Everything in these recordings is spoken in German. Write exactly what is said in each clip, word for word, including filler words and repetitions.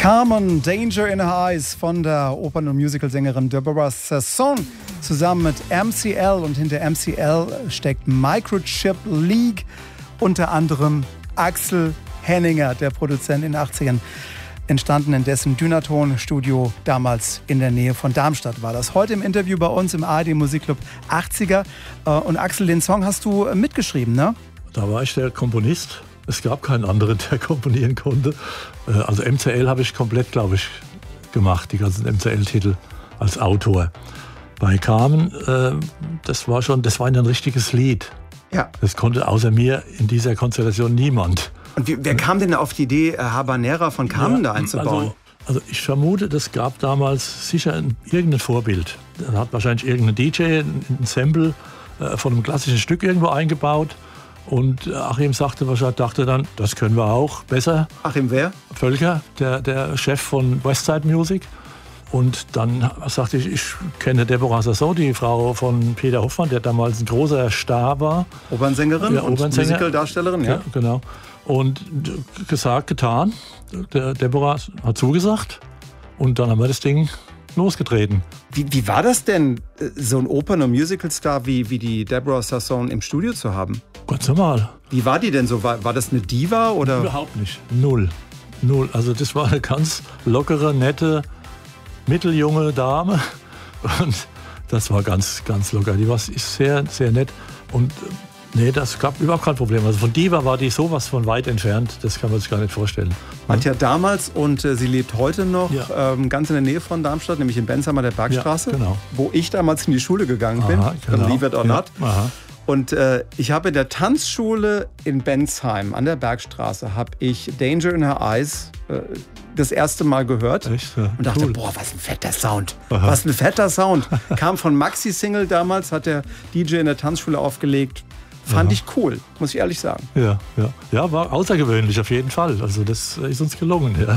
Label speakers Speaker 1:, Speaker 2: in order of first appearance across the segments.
Speaker 1: Carmen, Danger in Her Eyes von der Opern- und Musicalsängerin Deborah Sasson zusammen mit M C L. Und hinter M C L steckt Microchip League, unter anderem Axel Henninger, der Produzent in den achtzigern. Entstanden in dessen Dynaton-Studio, damals in der Nähe von Darmstadt war das. Heute im Interview bei uns im A R D Musikclub achtziger. Und Axel, den Song hast du mitgeschrieben, ne?
Speaker 2: Da war ich der Komponist. Es gab keinen anderen, der komponieren konnte. Also M C L habe ich komplett, glaube ich, gemacht, die ganzen M C L-Titel als Autor. Bei Carmen, äh, das war schon, das war ein richtiges Lied.
Speaker 1: Ja.
Speaker 2: Das konnte außer mir in dieser Konstellation niemand.
Speaker 1: Und wie, wer kam denn auf die Idee, Habanera von Carmen ja, da einzubauen?
Speaker 2: Also, also ich vermute, das gab damals sicher ein, irgendein Vorbild. Da hat wahrscheinlich irgendein D J ein Sample äh, von einem klassischen Stück irgendwo eingebaut. Und Achim sagte wahrscheinlich, dachte dann, das können wir auch besser.
Speaker 1: Achim wer?
Speaker 2: Völker, der, der Chef von Westside Music. Und dann sagte ich, ich kenne Deborah Sasson, die Frau von Peter Hoffmann, der damals ein großer Star war.
Speaker 1: Opernsängerin
Speaker 2: ja,
Speaker 1: und
Speaker 2: Opernsänger.
Speaker 1: Musicaldarstellerin, ja.
Speaker 2: ja. Genau. Und gesagt, getan. Der Deborah hat zugesagt. Und dann haben wir das Ding losgetreten.
Speaker 1: Wie, wie war das denn, so ein Opern- und Musicalstar wie, wie die Deborah Sasson im Studio zu haben?
Speaker 2: Ganz normal.
Speaker 1: Wie war die denn so? War, war das eine Diva oder?
Speaker 2: Überhaupt nicht. Null. Null. Also das war eine ganz lockere, nette, mitteljunge Dame. Und das war ganz, ganz locker. Die war sehr, sehr nett. Und nee, das gab überhaupt kein Problem. Also von Diva war die sowas von weit entfernt. Das kann man sich gar nicht vorstellen.
Speaker 1: Hat ja damals, und äh, sie lebt heute noch,
Speaker 2: ja.
Speaker 1: ähm, ganz in der Nähe von Darmstadt, nämlich in Bensheim an der Bergstraße,
Speaker 2: ja, genau.
Speaker 1: wo ich damals in die Schule gegangen bin.
Speaker 2: Aha, genau.
Speaker 1: Believe it or not.
Speaker 2: Ja.
Speaker 1: Und äh, ich habe in der Tanzschule in Bensheim an der Bergstraße habe ich Danger in Her Eyes äh, das erste Mal gehört.
Speaker 2: Echt? Ja,
Speaker 1: und dachte,
Speaker 2: cool.
Speaker 1: boah, was ein fetter Sound.
Speaker 2: Aha.
Speaker 1: Was ein fetter Sound. Kam von Maxi-Single damals, hat der D J in der Tanzschule aufgelegt. Fand Aha. ich cool, muss ich ehrlich sagen.
Speaker 2: Ja, ja. ja, war außergewöhnlich auf jeden Fall. Also das ist uns gelungen, ja.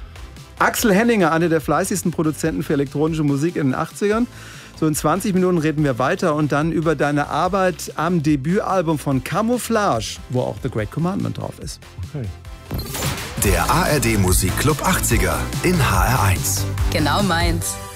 Speaker 1: Axel Henninger, einer der fleißigsten Produzenten für elektronische Musik in den achtzigern. So in zwanzig Minuten reden wir weiter und dann über deine Arbeit am Debütalbum von Camouflage, wo auch The Great Commandment drauf ist.
Speaker 2: Okay.
Speaker 3: Der A R D Musikclub achtziger in H R eins.
Speaker 4: Genau meins.